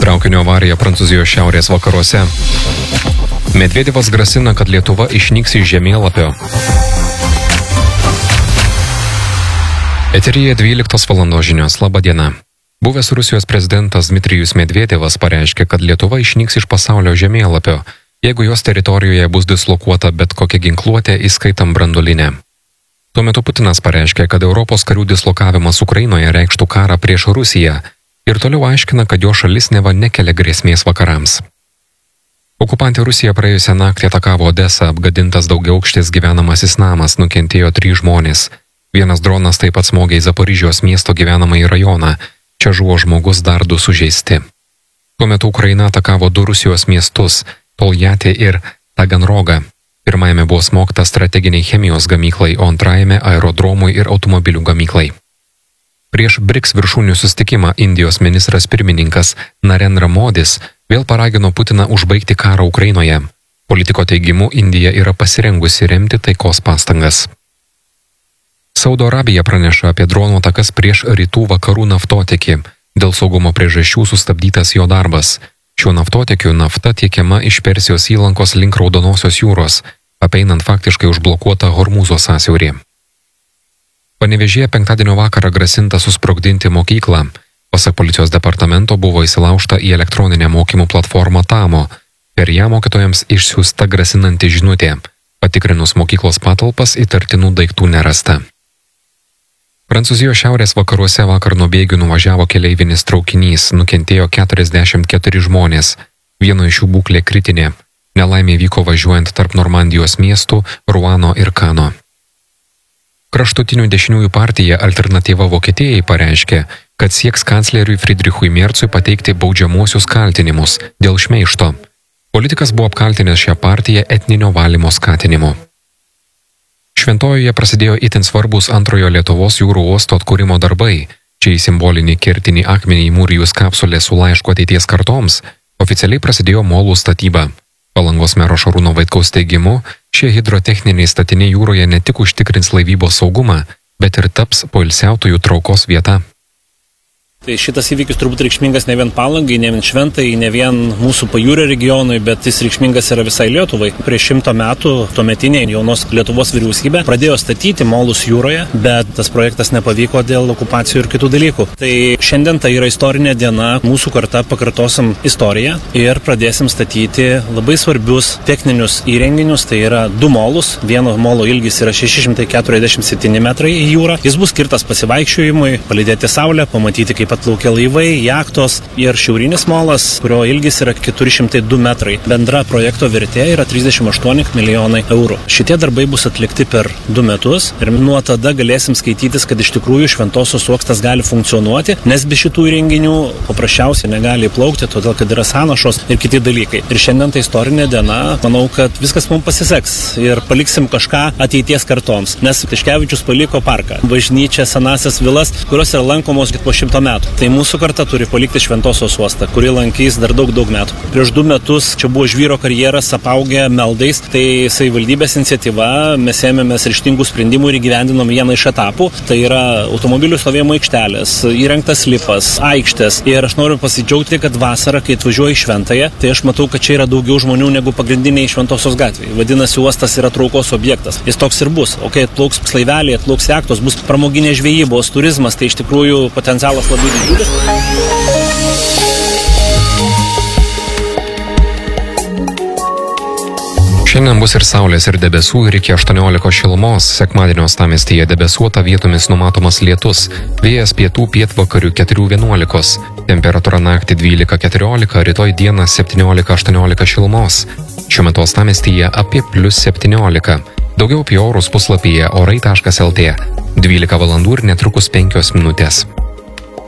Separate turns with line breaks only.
Traukinio avarija Prancūzijos šiaurės vakaruose. Medvedevas grasina, kad Lietuva išnyks iš žemėlapio. Eteryje 12 valandos žinios. Labą dieną. Buvęs Rusijos prezidentas Dmitrijus Medvedevas pareiškė, kad Lietuva išnyks iš pasaulio žemėlapio, jeigu jos teritorijoje bus dislokuota bet kokia ginkluotė, įskaitant branduolinę. Tuo metu Putinas pareiškė, kad Europos karių dislokavimas Ukrainoje reikštų karą prieš Rusiją ir toliau aiškina, kad jo šalis neva nekelia grėsmės vakarams. Okupantė Rusija praėjusią naktį atakavo Odesą, apgadintas daugiaaukštis gyvenamasis namas, nukentėjo 3 žmonės. Vienas dronas taip pat smogė į Zaporižijos miesto gyvenamąjį rajoną, čia žuvo žmogus, dar 2 sužeisti. Tuo metu Ukraina atakavo 2 Rusijos miestus – Toljatį ir Taganrogą. Pirmajame buvo smogta strateginiai chemijos gamyklai, o antrajame aerodromui ir automobilių gamyklai. Prieš BRICS viršūnių susitikimą Indijos ministras pirmininkas Narendra Modis vėl paragino Putiną užbaigti karą Ukrainoje. Politiko teigimu, Indija yra pasirengusi remti taikos pastangas. Saudo Arabija praneša apie dronų atakas prieš rytų vakarų naftotiekį. Dėl saugumo priežasčių sustabdytas jo darbas. Šiuo naftotiekiu nafta tiekiama iš Persijos įlankos link Raudonosios jūros, apeinant faktiškai užblokuotą Hormūzo sąsiaurį. Panevėžyje penktadienio vakarą grasinta susprogdinti mokyklą. Pasak policijos departamento buvo įsilaužta į elektroninę mokymų platformą Tamo. Per ją mokytojams išsiųsta grasinanti žinutė. Patikrinus mokyklos patalpas, įtartinų daiktų nerasta. Prancūzijos šiaurės vakaruose vakar nuo bėgių nuvažiavo keleivinis traukinys, nukentėjo 44 žmonės. Vieno iš jų būklė kritinė. Nelaimė vyko važiuojant tarp Normandijos miestų Ruano ir Kano. Kraštutinių dešiniųjų partija Alternatyva Vokietijai pareiškė, kad sieks kancleriui Friedrichui Merzui pateikti baudžiamuosius kaltinimus dėl šmeižto. Politikas buvo apkaltinęs šią partiją etninio valymo skatinimu. Šventojoje prasidėjo itin svarbus antrojo Lietuvos jūrų uosto atkūrimo darbai. Čia į simbolinį kertinį akmenį įmūrijus kapsulę su laišku ateities kartoms oficialiai prasidėjo molų statyba. Palangos mero Šarūno Vaitkaus teigimu, šie hidrotechniniai statiniai jūroje ne tik užtikrins laivybos saugumą, bet ir taps poilsiautojų traukos vieta.
Tai šitas įvykis turbūt reikšmingas ne vien Palangai, ne vien Šventai, ne vien mūsų pajūrio regionui, bet jis reikšmingas yra visai Lietuvai. Prieš 100 metų tuometinė jaunos Lietuvos vyriausybė pradėjo statyti molus jūroje, bet tas projektas nepavyko dėl okupacijų ir kitų dalykų. Tai šiandien tai yra istorinė diena, mūsų karta pakartosim istoriją ir pradėsim statyti labai svarbius techninius įrenginius. Tai yra 2 molus, vieno molo ilgis yra 647 metrai į jūrą. Jis bus skirtas pasivaikščiojimui, palydėti saulę, pamatyti kaip atplaukia laivai, jachtos ir šiaurinis molas, kurio ilgis yra 402 metrai. Bendra projekto vertė yra 38 milijonai eurų. Šitie darbai bus atlikti per 2 metus ir nuo tada galėsim skaitytis, kad iš tikrųjų Šventosios uostas gali funkcionuoti, nes be šitų įrenginių paprasčiausiai negali įplaukti, todėl kad yra sąnašos ir kiti dalykai. Ir šiandien tai istorinė diena, manau, kad viskas mums pasiseks ir paliksim kažką ateities kartoms, nes Tiškevičius paliko parką, bažnyčią, senasias vilas, kurios yra lankomos po 100 metų. Tai mūsų karta turi palikti Šventosios uostą, kurį lankys dar daug metų. Prieš 2 metus čia buvo žvyro karjeras apaugę meldais, tai savivaldybės iniciatyva, mes ėmėmės ryžtingų sprendimų ir įgyvendinom vieną iš etapų. Tai yra automobilių stovėjimo aikštelės, įrengtas lipas, aikštės. Ir aš noriu pasidžiaugti, kad vasarą, kai atvažiuoju į Šventąją, tai aš matau, kad čia yra daugiau žmonių negu pagrindiniai Šventosios gatvėje. Vadinasi, uostas yra traukos objektas. Jis toks ir bus. O kai atplauks laiveliai, atplauks jachtos, bus pramoginė žvejybos, turizmas, tai iš tikrųjų potencialas labai didžiulis.
Šiandien bus ir saulės, ir debesų, ir iki 18 šilumos. Sekmadienio uostamiestyje debesuota, vietomis numatomas lietus. Vėjas pietų pietvakarių 4–11. Temperatūra naktį 12–14, rytoj dieną 17–18 šilumos. Šiuo metu uostamiestyje apie +17. Daugiau apie orus puslapyje orai.lt. 12 valandų ir netrukus 5 minutės.